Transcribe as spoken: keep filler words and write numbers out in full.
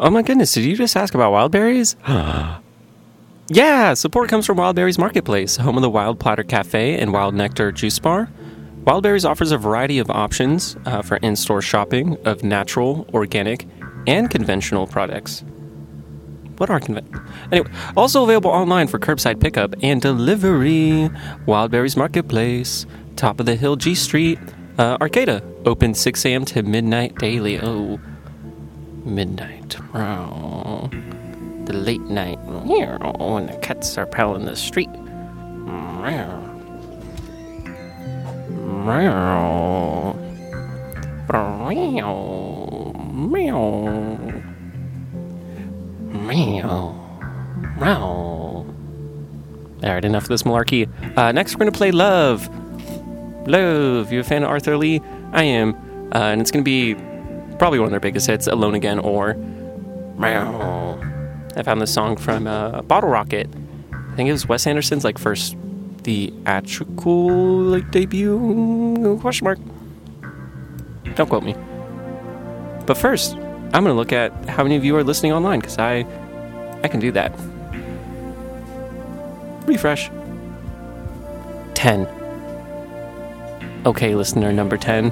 Oh my goodness, did you just ask about wild berries? Yeah, support comes from Wild Berries Marketplace, home of the Wild Platter Cafe and Wild Nectar Juice Bar. Wild Berries offers a variety of options uh, for in-store shopping of natural, organic, and conventional products. What are conventional? Anyway, also available online for curbside pickup and delivery. Wild Berries Marketplace, top of the hill, G Street, uh, Arcata, open six a.m. to midnight daily. Oh, midnight. Oh. The late night, when the cats are prowling the street. Meow. Meow. Meow. Meow. Alright, enough of this malarkey. Uh, next, we're going to play Love. Love. You a fan of Arthur Lee? I am. Uh, and it's going to be probably one of their biggest hits, Alone Again or Meow. I found this song from uh, Bottle Rocket. I think it was Wes Anderson's like first theatrical like debut question mark. Don't quote me. But first, I'm gonna look at how many of you are listening online because I I can do that. Refresh. ten. Okay, listener number ten.